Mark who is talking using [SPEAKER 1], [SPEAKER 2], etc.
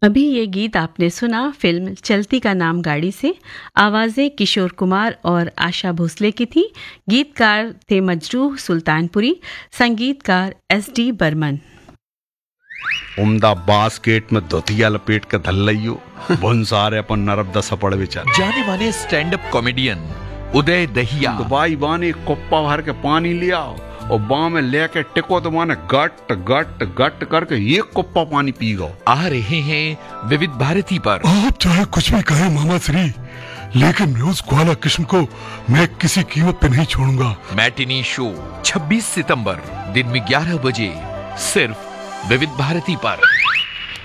[SPEAKER 1] अभी ये गीत आपने सुना फिल्म चलती का नाम गाड़ी से। आवाजें किशोर कुमार और आशा भोसले की थी। गीतकार थे मजरूह सुल्तानपुरी, संगीतकार SD बर्मन।
[SPEAKER 2] उम्दा बास्केट में धोतिया लपेट के धल लियो भुनसारे अपन नरब दस पड़ विचार।
[SPEAKER 3] जाने माने stand up comedian Uday Dahiya
[SPEAKER 2] by बाने कोप्पा भर के पानी लिया और बाँ में लेके टिको तो माने गट गट गट करके एक कोप्पा पानी पी गो।
[SPEAKER 3] आ रहे हैं विविध भारती पर।
[SPEAKER 4] आप चाहे कुछ भी कहें मामा श्री, लेकिन न्यूज ग्वाला किस्म को मैं किसी कीमत पे नहीं छोड़ूंगा।
[SPEAKER 3] मैटिनी शो 26 सितंबर दिन में 11 बजे सिर्फ विविध भारती पर।